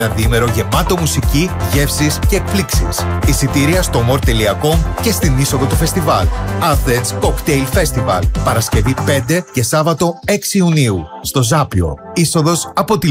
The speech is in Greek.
Ένα διήμερο γεμάτο μουσική, γεύσεις και εκπλήξεις. Εισιτήρια στο more.com και στην είσοδο του φεστιβάλ. Athens Cocktail Festival. Παρασκευή 5 και Σάββατο 6 Ιουνίου. Στο Ζάπιο. Είσοδος από τη